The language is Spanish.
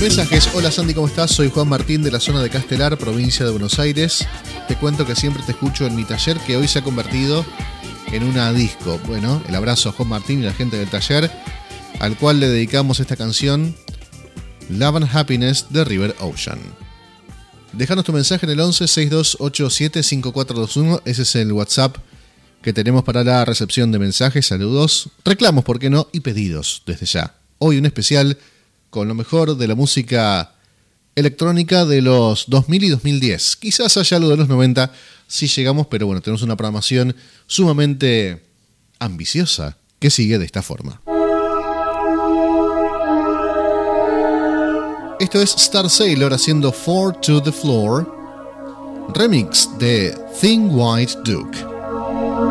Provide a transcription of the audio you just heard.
Mensajes. Hola Sandy, ¿cómo estás? Soy Juan Martín de la zona de Castelar, provincia de Buenos Aires. Te cuento que siempre te escucho en mi taller, que hoy se ha convertido en una disco. Bueno, el abrazo a Juan Martín y la gente del taller, al cual le dedicamos esta canción, Love and Happiness de River Ocean. Déjanos tu mensaje en el 11 6287 5421. Ese es el WhatsApp que tenemos para la recepción de mensajes, saludos, reclamos, ¿por qué no? Y pedidos desde ya. Hoy un especial con lo mejor de la música electrónica de los 2000 y 2010. Quizás haya algo de los 90 si llegamos, pero bueno, tenemos una programación sumamente ambiciosa que sigue de esta forma. Esto es Star Sailor haciendo Four to the Floor, remix de Thin White Duke.